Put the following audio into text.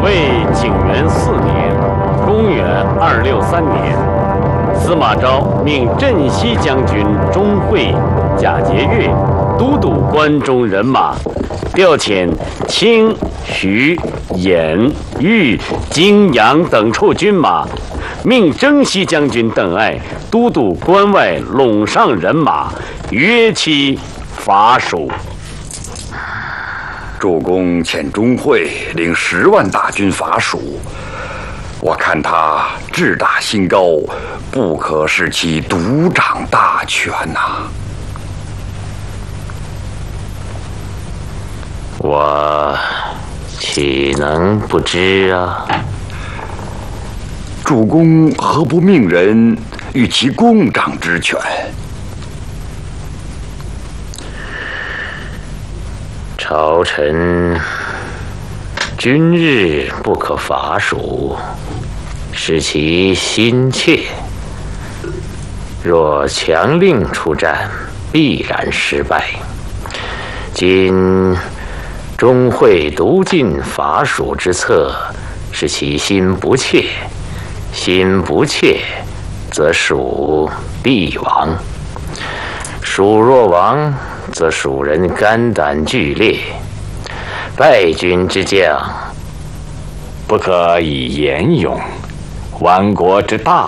魏景元4年，公元263年，司马昭命镇西将军钟会、贾节钺都督关中人马，调遣清、徐、兖、豫、荆、扬等处军马，命征西将军邓艾都督关外陇上人马，约期伐蜀。 主公遣钟会领10万大军伐蜀，我看他志大心高，不可使其独掌大权呐。 我岂能不知啊？ 主公何不命人与其共掌之权？ 朝臣君日不可伐蜀，使其心切。若强令出战，必然失败。今钟会独进伐蜀之策，使其心不切，心不切，则蜀必亡。蜀若亡，则蜀人肝胆俱裂。败军之将， 不可以言勇，亡国之大